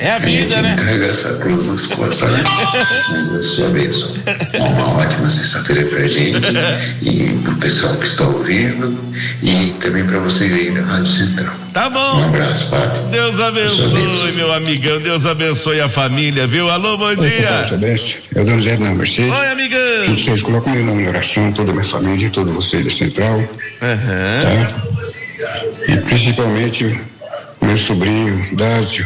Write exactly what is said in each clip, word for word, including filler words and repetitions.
É a vida, né? Carregar essa cruz nas costas, né? Mas eu sou abençoado. Uma ótima sexta-feira pra gente e pro pessoal que está ouvindo e também pra vocês aí da Rádio Central. Tá bom. Um abraço, padre. Deus abençoe, meu amigão. Deus abençoe a família, viu? Alô, bom dia. Oi, benção. Eu dou zero na Mercedes. Oi, amigão. Vocês colocam meu nome na oração, toda a minha família, todos vocês da Central. Uhum. Tá? E principalmente meu sobrinho, Dásio.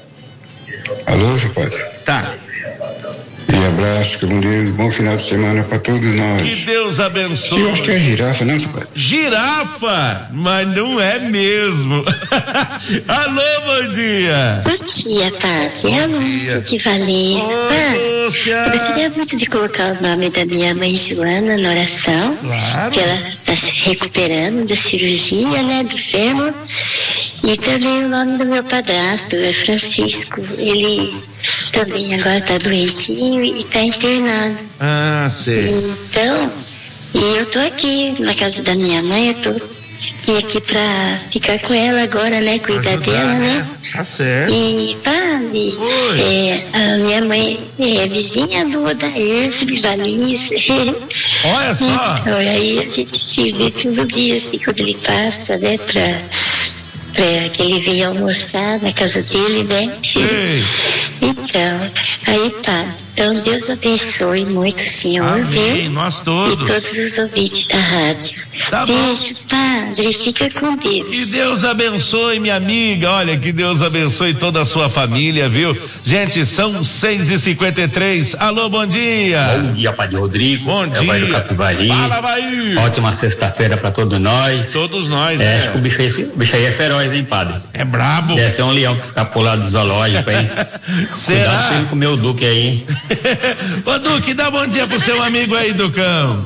Alô, seu padre? Tá. E abraço, com Deus, bom final de semana para todos nós. Que Deus abençoe. Eu acho que é girafa, não, seu padre? Girafa, mas não é mesmo. Alô, bom dia. Bom dia, padre. É Lúcia de Valença. Oi, Lúcia. Eu gostaria muito de colocar o nome da minha mãe Joana na oração. Claro. Que ela está se recuperando da cirurgia, né, do fêmur. E também o nome do meu padrasto, é Francisco. Ele também agora está doentinho e está internado. Ah, sei. Então, e eu tô aqui na casa da minha mãe, eu tô aqui, aqui pra ficar com ela agora, né, cuidar Ajudar, dela, né? Tá certo. E, padre, é, a minha mãe é vizinha do Odair, de Valinhos. Olha só. Então, aí a gente se vê todo dia, assim, quando ele passa, né, pra... É, que ele veio almoçar na casa dele, né? Ei. Então, aí, padre, então Deus abençoe muito o senhor, Amém, viu? nós todos. E todos os ouvintes da rádio. Tá bom. Beijo, padre, fica com Deus. Que Deus abençoe, minha amiga. Olha, que Deus abençoe toda a sua família, viu? Gente, são seis e cinquenta e três. Alô, bom dia. Bom dia, padre Rodrigo. Bom é dia. O Vai do Capivari. Fala, Bahia. Ótima sexta-feira pra todos nós. Todos nós, é, né? Acho que o bicho aí, o bicho aí é feroz, hein, padre? É brabo. Deve ser um leão que escapou lá do zoológico, hein? Será? Cuidado pra ele comer o Duque aí, hein? Ô, Duque, dá bom dia pro seu amigo aí, Ducão.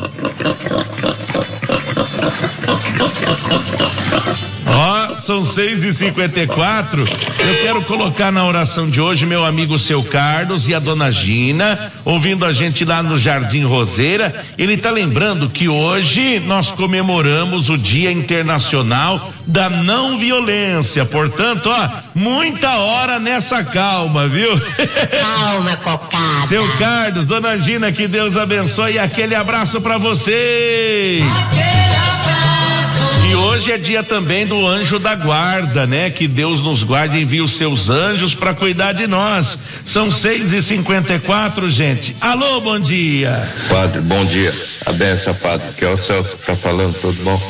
Ó, são seis e cinquenta e quatro. Eu quero colocar na oração de hoje meu amigo seu Carlos e a dona Gina, ouvindo a gente lá no Jardim Roseira. Ele tá lembrando que hoje nós comemoramos o Dia Internacional da Não Violência. Portanto, ó, muita hora nessa calma, viu? Calma, cocada. Seu Carlos, dona Gina, que Deus abençoe e aquele abraço pra vocês. E hoje é dia também do anjo da guarda, né? Que Deus nos guarde e envie os seus anjos para cuidar de nós. São seis e cinquenta e quatro, gente. Alô, bom dia. Padre, bom dia. A benção, padre, que é o Celso que tá falando, tudo bom?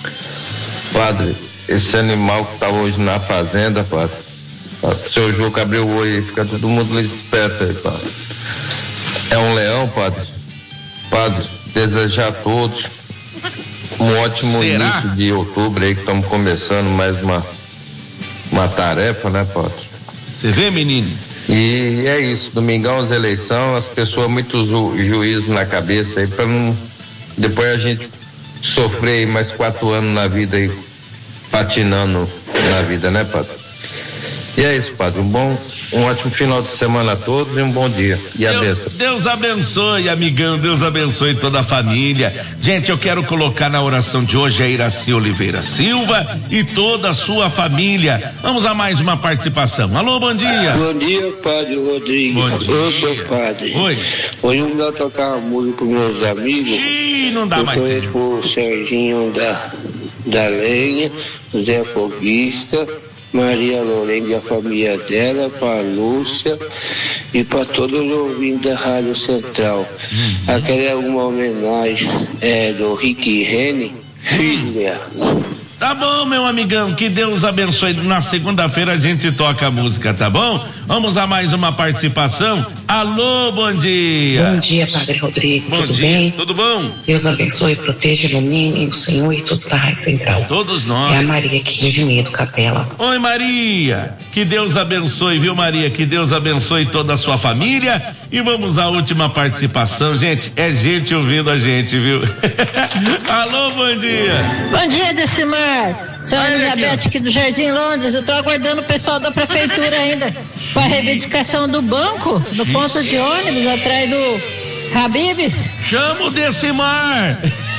Padre, esse animal que tá hoje na fazenda, padre, o seu Juca abriu o olho e fica todo mundo ali perto aí, padre. É um leão, padre. Padre, desejar a todos um ótimo Será? início de outubro aí, que estamos começando mais uma, uma tarefa, né, padre? Você vê, menino? E é isso, domingão as eleições, as pessoas muito ju, juízo na cabeça aí, pra não depois a gente sofrer aí mais quatro anos na vida aí, patinando na vida, né, padre? E é isso, padre, um bom, um ótimo final de semana a todos e um bom dia. E a Deus, benção. Deus abençoe, amigão, Deus abençoe toda a família. Gente, eu quero colocar na oração de hoje a Iraci Oliveira Silva e toda a sua família. Vamos a mais uma participação. Alô, bom dia. Bom dia, padre Rodrigo. Bom dia. Eu sou padre. Oi. Hoje não dá tocar uma música com meus amigos. Xiii, não dá eu mais sou tempo. esse pro Serginho da, da Lenha, Zé Foguista, Maria Lorena e a família dela, para Lúcia e para todos os ouvintes da Rádio Central. Uhum. Aquela é uma homenagem é, do Rick Rene, filha. Tá bom, meu amigão, que Deus abençoe. Na segunda-feira a gente toca a música, tá bom? Vamos a mais uma participação. Alô, bom dia. Bom dia, Padre Rodrigo. Bom Tudo dia. bem? Tudo bom? Deus abençoe, proteja, ilumine o Senhor e todos da Rádio Central. Todos nós. É a Maria aqui de Vinhedo, Capela. Oi, Maria. Que Deus abençoe, viu, Maria? Que Deus abençoe toda a sua família. E vamos à última participação, gente. É gente ouvindo a gente, viu? Alô, bom dia. Bom dia, Decimar. Senhora Olha Elizabeth, aqui, aqui do Jardim Londres. Eu tô aguardando o pessoal da prefeitura ainda para a reivindicação do banco, no ponto de ônibus, atrás do Habibs. Chama o Decimar.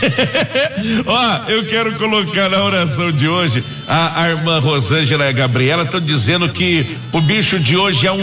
Ó, eu quero colocar na oração de hoje a, a irmã Rosângela e a Gabriela estão dizendo que o bicho de hoje é um